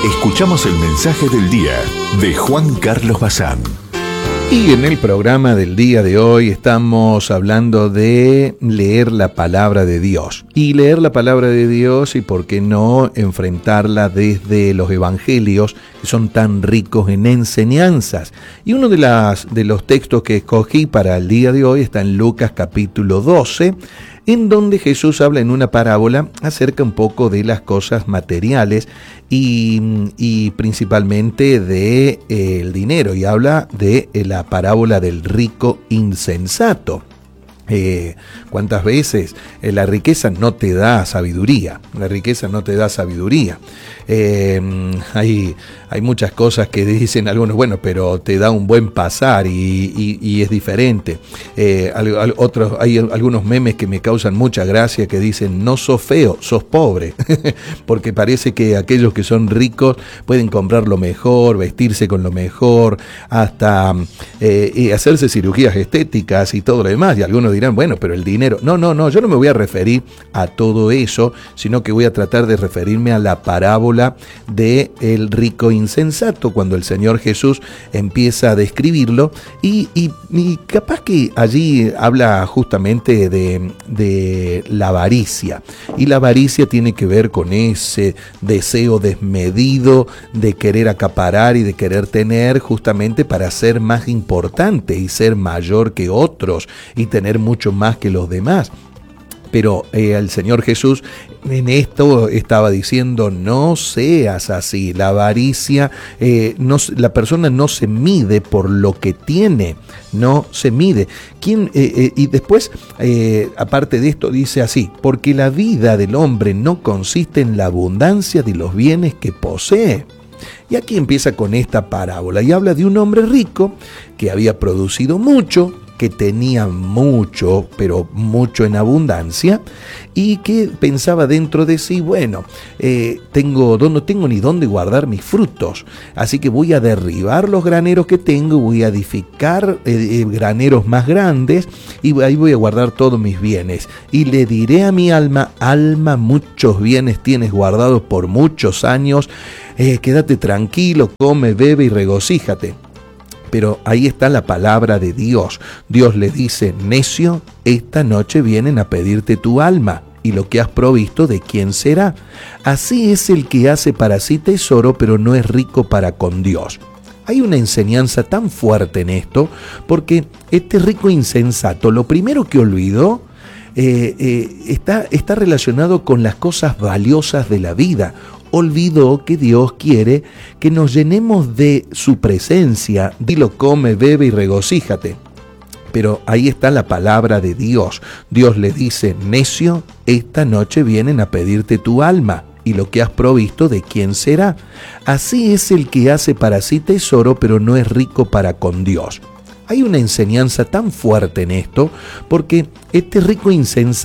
Escuchamos el mensaje del día de Juan Carlos Bazán. Y en el programa del día de hoy estamos hablando de leer la palabra de Dios. Y leer la palabra de Dios y por qué no enfrentarla desde los evangelios que son tan ricos en enseñanzas. Y uno de los textos que escogí para el día de hoy está en Lucas capítulo 12, en donde Jesús habla en una parábola acerca un poco de las cosas materiales y principalmente de el dinero, y habla de la parábola del rico insensato. ¿Cuántas veces la riqueza no te da sabiduría? La riqueza no te da sabiduría. Hay muchas cosas que dicen algunos, bueno, pero te da un buen pasar y es diferente. Hay algunos memes que me causan mucha gracia que dicen, no sos feo, sos pobre. Porque parece que aquellos que son ricos pueden comprar lo mejor, vestirse con lo mejor, hasta hacerse cirugías estéticas y todo lo demás. Y algunos dirán, bueno, pero el dinero. No, yo no me voy a referir a todo eso, sino que voy a tratar de referirme a la parábola de el rico insensato, cuando el Señor Jesús empieza a describirlo y capaz que allí habla justamente de la avaricia. Y la avaricia tiene que ver con ese deseo desmedido de querer acaparar y de querer tener, justamente para ser más importante y ser mayor que otros y tener mucho más que los demás. Pero el Señor Jesús en esto estaba diciendo, no seas así. La avaricia, la persona no se mide por lo que tiene, no se mide. Y después, aparte de esto, dice así, porque la vida del hombre no consiste en la abundancia de los bienes que posee. Y aquí empieza con esta parábola y habla de un hombre rico que había producido mucho, que tenía mucho, pero mucho en abundancia, y que pensaba dentro de sí, bueno, no tengo ni dónde guardar mis frutos, así que voy a derribar los graneros que tengo, voy a edificar graneros más grandes, y ahí voy a guardar todos mis bienes. Y le diré a mi alma, alma, muchos bienes tienes guardados por muchos años, quédate tranquilo, come, bebe y regocíjate. Pero ahí está la palabra de Dios. Dios le dice, necio, esta noche vienen a pedirte tu alma, y lo que has provisto, ¿de quién será? Así es el que hace para sí tesoro, pero no es rico para con Dios. Hay una enseñanza tan fuerte en esto, porque este rico insensato, lo primero que olvidó, está relacionado con las cosas valiosas de la vida. Olvidó que Dios quiere que nos llenemos de su presencia. Dilo, come, bebe y regocíjate. Pero ahí está la palabra de Dios. Dios le dice, necio, esta noche vienen a pedirte tu alma, y lo que has provisto, ¿de quién será? Así es el que hace para sí tesoro, pero no es rico para con Dios. Hay una enseñanza tan fuerte en esto, porque este rico insensato